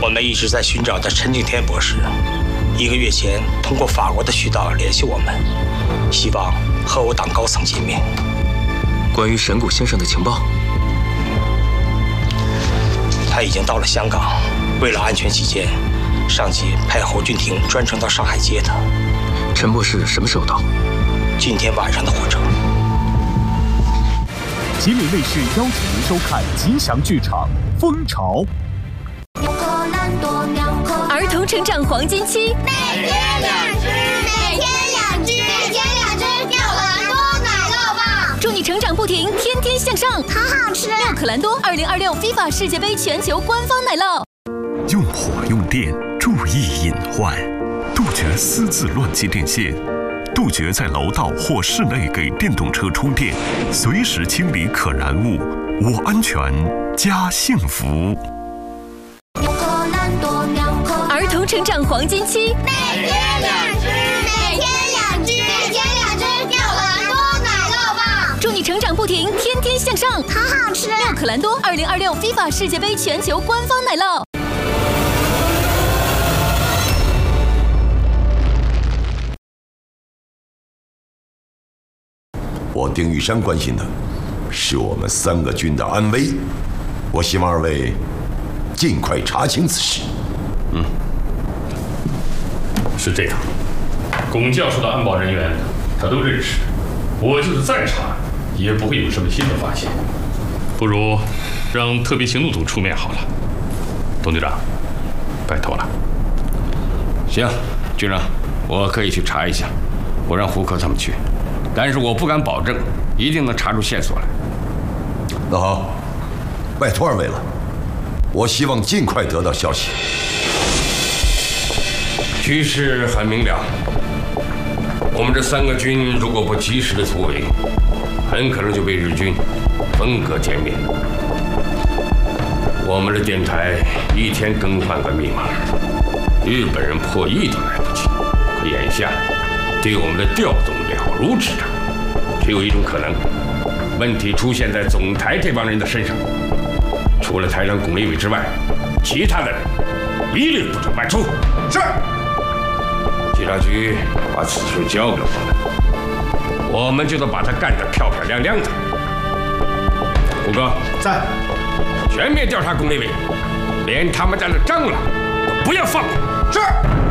我们一直在寻找的陈景天博士，1个月前通过法国的渠道联系我们，希望和我党高层见面。 关于神谷先生的情报， 他已经到了香港，为了安全起见，上级派侯俊廷专程到上海接他。 陈博士什么时候到？ 今天晚上的火车。 吉林卫视邀请您收看吉祥剧场《蜂巢》。 儿童成长黄金期， 每天2只，每天2只，每天2只妙可蓝多奶酪棒， 祝你成长不停，天天向上。 好好吃！ 妙可蓝多2026 FIFA 世界杯全球官方奶酪。 用火用电，注意隐患，杜绝私自乱接电线，杜绝在楼道或室内给电动车充电，随时清理可燃物。我安全，家幸福。 儿童成长黄金期， 每天2只，每天2只，每天2只妙可蓝多奶酪棒， 祝你成长不停，天天向上。 好好吃！ 妙可蓝多2026 FIFA 世界杯全球官方奶酪。 我丁玉山关心的是我们3个军的安危，我希望2位尽快查清此事。 是这样，龚教授的安保人员他都认识，我就是再查也不会有什么新的发现，不如让特别行动组出面好了。董局长，拜托了。 行，局长，我可以去查一下，我让胡科他们去，但是我不敢保证一定能查出线索来。 那好，拜托2位了，我希望尽快得到消息。 局势很明了，我们这3个军如果不及时的突围，很可能就被日军分割歼灭。我们的电台1天更换个密码，日本人破译都来不及。可眼下对我们的调动了如指掌，只有一种可能，问题出现在总台这帮人的身上。除了台长龚立伟之外，其他的人一律不准外出。是。警察局把此事交给我们，我们就能把他干得漂漂亮亮的。胡哥在， 全面调查龚立伟，连他们家的蟑螂都不要放过。 是。